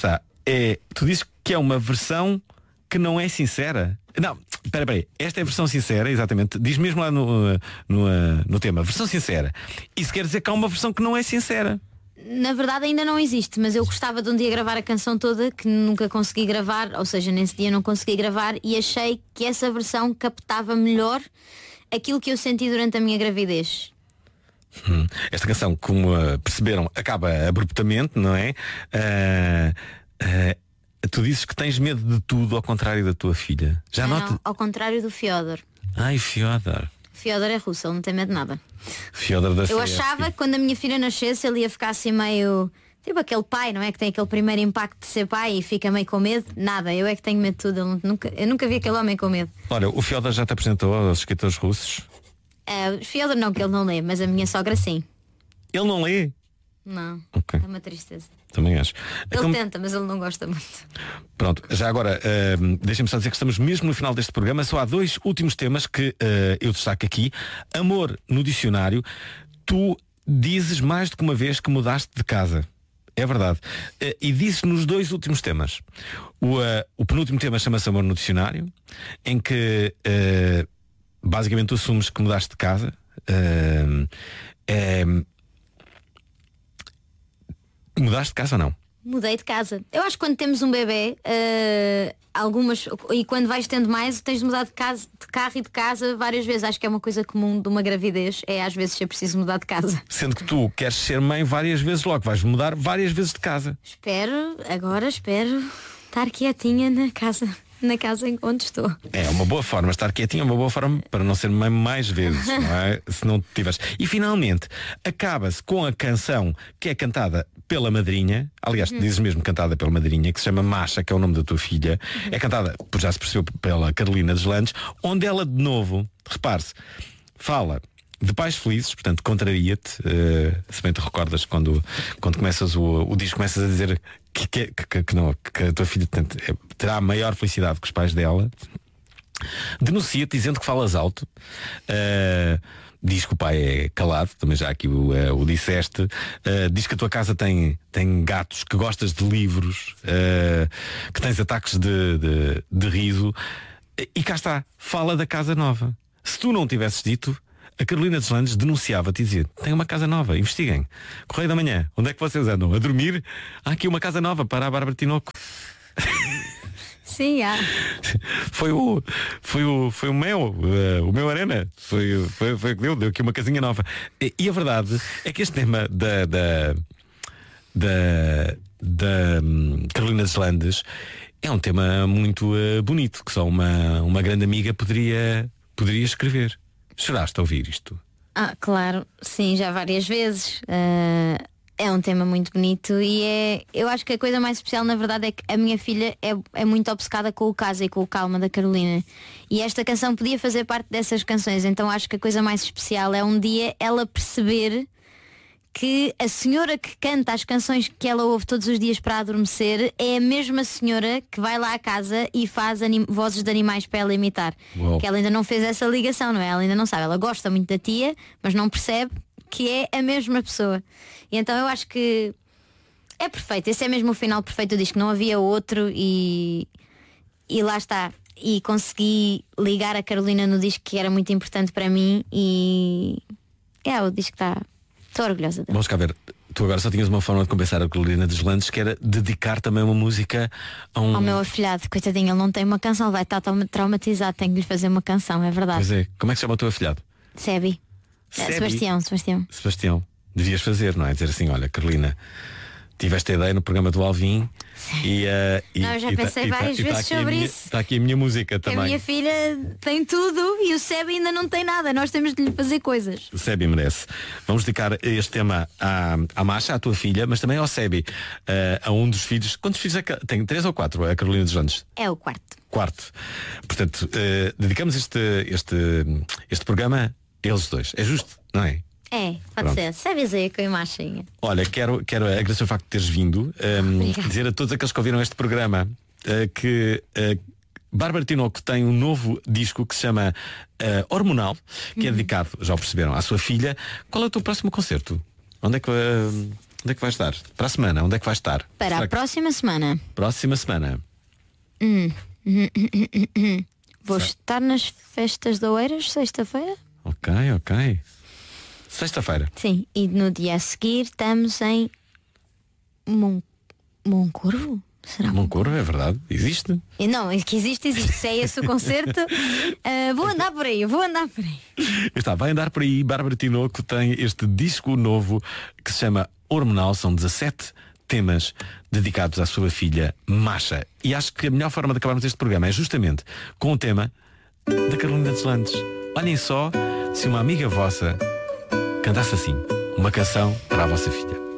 está. Tu dizes que é uma versão que não é sincera. Não, espera aí. Esta é a versão sincera, exatamente. Diz mesmo lá no tema, versão sincera. Isso quer dizer que há uma versão que não é sincera. Na verdade ainda não existe, mas eu gostava de um dia gravar a canção toda, que nunca consegui gravar, ou seja, nesse dia não consegui gravar, e achei que essa versão captava melhor aquilo que eu senti durante a minha gravidez. Esta canção, como perceberam, acaba abruptamente, não é? Tu dizes que tens medo de tudo, ao contrário da tua filha. Não, ao contrário do Fyodor. Ai, Fyodor. Fyodor é russo, ele não tem medo de nada. Fyodor da Eu achava que quando a minha filha nascesse ele ia ficar assim meio... Tipo aquele pai, não é? Que tem aquele primeiro impacto de ser pai e fica meio com medo. Nada, eu é que tenho medo de tudo. Eu nunca vi aquele homem com medo. Olha, o Fyodor já te apresentou aos escritores russos? Fyodor não, que ele não lê, mas a minha sogra sim. Ele não lê? Não, okay. É uma tristeza. Também acho. Ele tenta, mas ele não gosta muito. Pronto, já agora deixem-me só dizer que estamos mesmo no final deste programa. Só há 2 últimos temas que eu destaco aqui. Amor no dicionário. Tu dizes mais do que uma vez que mudaste de casa. É verdade. E dizes nos 2 últimos temas. O penúltimo tema chama-se Amor no dicionário, em que basicamente tu assumes que mudaste de casa. Mudaste de casa ou não? Mudei de casa. Eu acho que quando temos um bebê, e quando vais tendo mais, tens de mudar de carro e de casa várias vezes. Acho que é uma coisa comum de uma gravidez, às vezes ser preciso mudar de casa. Sendo que tu queres ser mãe várias vezes logo, vais mudar várias vezes de casa. Espero estar quietinha na casa onde estou. É uma boa forma, estar quietinha é uma boa forma para não ser mãe mais vezes, não é? Se não tiveres. E finalmente acaba-se com a canção que é cantada pela madrinha. Aliás, tu dizes mesmo cantada pela madrinha, que se chama Masha, que é o nome da tua filha. É cantada, já se percebeu, pela Carolina Deslandes, onde ela de novo, repare-se, fala de pais felizes, portanto contraria-te, se bem te recordas quando começas o disco, começas a dizer que a tua filha terá a maior felicidade que os pais dela. Denuncia-te dizendo que falas alto. Diz que o pai é calado, também já aqui o disseste. Diz que a tua casa tem gatos, que gostas de livros, que tens ataques de riso. E cá está, fala da casa nova. Se tu não tivesses dito, a Carolina Deslandes denunciava-te e dizia: tem uma casa nova, investiguem. Correio da Manhã, onde é que vocês andam? A dormir? Há aqui uma casa nova para a Bárbara Tinoco. Sim, há. Foi o meu Arena. Foi o que deu aqui uma casinha nova. E a verdade é que este tema da Carolina Deslandes é um tema muito bonito, que só uma grande amiga poderia escrever. Choraste a ouvir isto? Claro, sim, já várias vezes. É um tema muito bonito e eu acho que a coisa mais especial na verdade é que a minha filha é muito obcecada com o Casa e com o Calma da Carolina, e esta canção podia fazer parte dessas canções. Então acho que a coisa mais especial é um dia ela perceber que a senhora que canta as canções que ela ouve todos os dias para adormecer é a mesma senhora que vai lá à casa e faz vozes de animais para ela imitar. Uau. Que ela ainda não fez essa ligação, não é? Ela ainda não sabe, ela gosta muito da tia, mas não percebe que é a mesma pessoa. E então eu acho que é perfeito. Esse é mesmo o final perfeito. Eu disse que não havia outro e lá está. E consegui ligar a Carolina no disco, que era muito importante para mim, e o disco está... Estou orgulhosa dele. Vamos cá ver. Tu agora só tinhas uma forma de compensar a Carolina Deslandes, que era dedicar também uma música ao meu afilhado. Coitadinho, ele não tem uma canção, vai estar traumatizado. Tenho que lhe fazer uma canção, é verdade. Pois é. Como é que se chama o teu afilhado? Sebi. Sebastião. Devias fazer, não é? Dizer assim: olha, Carolina, tiveste a ideia no programa do Alvin e não, eu já pensei várias vezes sobre isso. Está aqui a minha música também. A minha filha tem tudo e o Sebi ainda não tem nada. Nós temos de lhe fazer coisas. O Sebi merece. Vamos dedicar este tema à Masha, à tua filha, mas também ao Sebi, a um dos filhos. Quantos filhos é que tem? 3 ou 4? A Carolina Deslandes? É o quarto. Portanto, dedicamos este programa a eles dois. É justo, não é? É, pode ser. Sabes aí com a imagem. Olha, quero agradecer o facto de teres vindo. Dizer a todos aqueles que ouviram este programa que Bárbara Tinoco tem um novo disco que se chama Hormonal, que é dedicado, já o perceberam, à sua filha. Qual é o teu próximo concerto? Onde é que Onde é que vais estar? Para a semana, onde é que vais estar? Para a próxima semana. Próxima semana. Vou estar nas festas de Oeiras, sexta-feira. Ok. Sexta-feira. Sim, e no dia a seguir estamos em Moncorvo? Será Moncorvo, é verdade, existe. Não, é que existe. Se é esse o concerto, vou andar por aí. Vai andar por aí. Bárbara Tinoco tem este disco novo que se chama Hormonal. São 17 temas dedicados à sua filha Masha. E acho que a melhor forma de acabarmos este programa é justamente com o tema da Carolina Deslandes. Olhem só se uma amiga vossa cantasse assim uma canção para a vossa filha.